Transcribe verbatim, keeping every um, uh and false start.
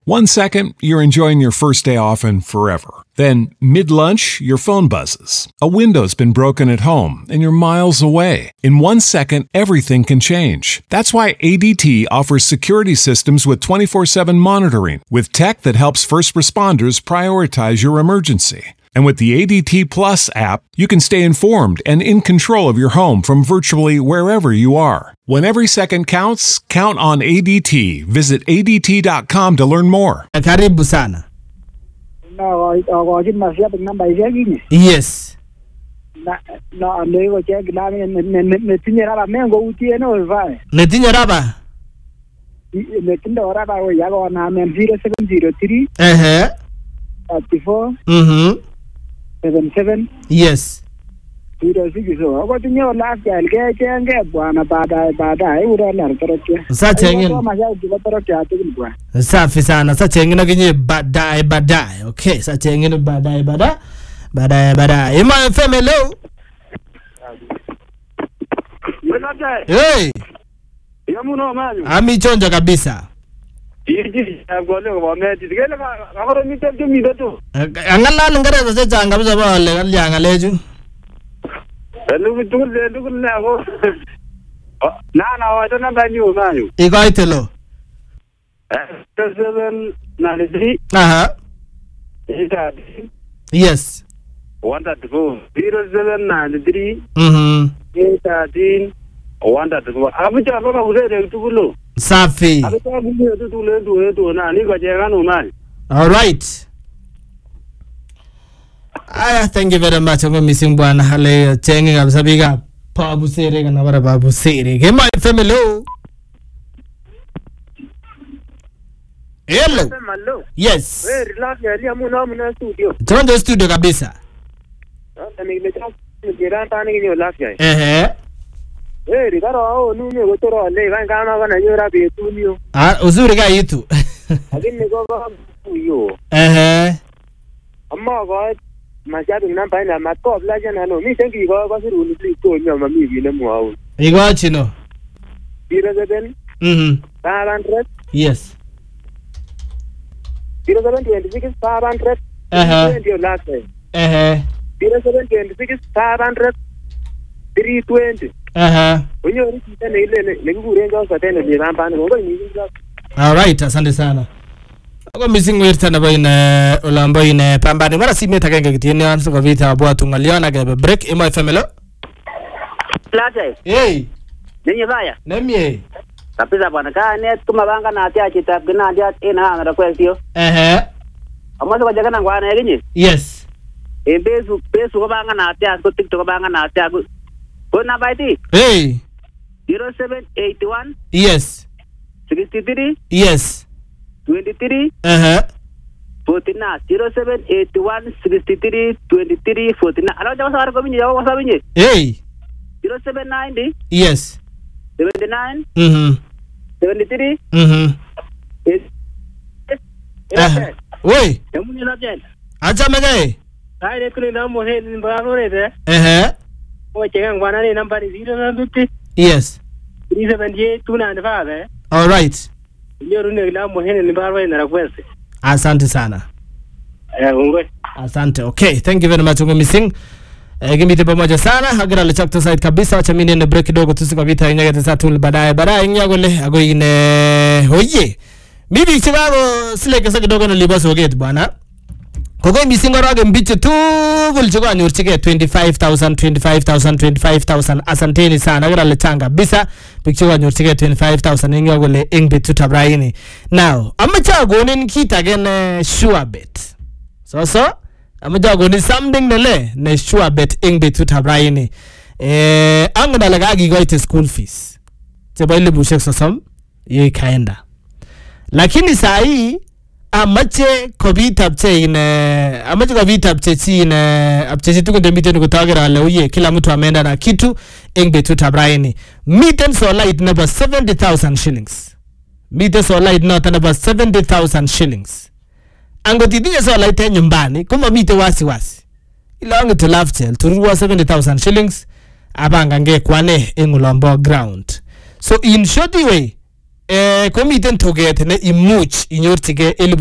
One second, you're enjoying your first day off and forever. Then, mid-lunch, your phone buzzes. A window's been broken at home and you're miles away. In one second, everything can change. That's why A D T offers security systems with twenty-four seven monitoring, with tech that helps first responders prioritize your emergency. And with the A D T Plus app, you can stay informed and in control of your home from virtually wherever you are. When every second counts, count on A D T. Visit A D T dot com to learn more. Karibu sana. No, I did my shopping number. Yes. No, no, no, check. I mean, Netinya Raba, Mango, Uti, and over. Netinya Raba. Netinya Raba, Yago, and I'm zero seven zero three. Uh huh. Thirty-four. Mm hmm. Seven seven. Yes. Zero six. So, what in your last guy? Get and get one about I, but I would have learned. Such a Safisana, such a badai badai. Okay, such a badai badai badai badai. In my family. Hey, Ami Chonja kabisa. Angala ngara za changa bisa ba le yanga leju. Lu tu le lu na go. Na na wa na ba nyu ma yu. Iko itelo. seven nine three. Aha. Yes. one thirty-four. zero seven nine three. Mhm. eight thirteen. one thirty-four. Abu cha ba ku le tu lo. Safi. Abu cha ku le tu le tu tu na ni ko je ga no ma. All right. Aya, thank you very much. I'm missing bwana hale chengi kabisa biga Babu Sere kana bara Babu Sere. Ke my family. Hello. Hello. Yes. We relax ya lia muna muna studio. Toronto studio kabisa. Ah, ni le cha ni jera ta ni ni relax ya. Eh eh. We rigaro au nu ni go toro le kan kana kana nyora be tu ni. Ah, uzuri ka yitu. Agin ni go ba yo. Eh eh. Amma go mashabi namba ina matop la jana no mi sengi go go siru ni pli ko nyama mi bi ne mu au. Igo chino. zero seven. Mhm. five hundred. Yes. zero seven twenty-six five hundred. Uh-huh. Your last name. Uh-huh. zero seven twenty-six five hundred. three twenty. Uh-huh. When you reach the ile le ngure ngo sa tena ni ramba ngo ni ngo. All right, asante sana. Ako missing wirta na baina ulamba ine pambani mara si meta kenge kitini anso kwa vita abua tungaliona gebe break imo F M L. Plaza. Hey. Ninyi baya. Nemye. Kapisa bwana ka net kumabanga na atia chitap gina dia ina na request yo. Eh eh. Amazo kwa jagana ngwana yeginyi. Yes. E besu besu kwa banga na atia ko TikTok banga na atia ko. Ko na baiti. Hey. zero seven eight one. Yes. sixty-three. Yes. twenty-three. Uh-huh. forty-nine. zero seven eight one sixty-three twenty-three forty-nine. Ano jawa sawar ko minyi jawa ko minyi. Hey. zero seven nine. Yes. seventy-nine. Mhm. seventy-three. Mhm. Yes. Eh. Oi. Yamunyi na jen. Acha mege. Ai de kuni na mo he ni ba ko re de. Eh. O chenga ngwana ni number zero seven fifty. Yes. three seventy-eight two ninety-five eh. All right. Ndio ni la mo he ni ba ro na request. Asante sana. Eh ungwe. Asante. Okay, thank you very much ungo missing. Eh, gimite pamoja sana. Hagira le chapter side kabisa. Wacha mimi niende break kidogo tusika vita inyage tatu baadaye. Baadaye inyago le ago ine hoye. Mimi chibago sile kesa kidogo na libaso gate bwana. Koko missing orage mbiche tu kulichoko anyorchike twenty-five thousand twenty-five thousand twenty-five thousand asanteni sana. Hagira le changa bisa bichoko anyorchike twenty-five thousand inyago le ingbe tutabraini. Now, amacha gonin kita gen sure bet. So so amajago ni something nele ne sure bet ingbe tutabraini eh angana lagagi goite school fees teba ile bushek sosam ye kaenda lakini saa hii amache kobita apche ine amache kobita apche chi ine apche chi tukunde miten kutagira le uye kila mtu ameenda na kitu ingbe tutabraini miten so light number seventy thousand shillings miten so light not number seventy thousand shillings angoti dinye so laite nyumbani kuma mite wasi wasi ilonge to love tell turuwa seventy thousand shillings abanga nge kwane engulombo ground so in short way eh komiten tuget ne imuch inyorchige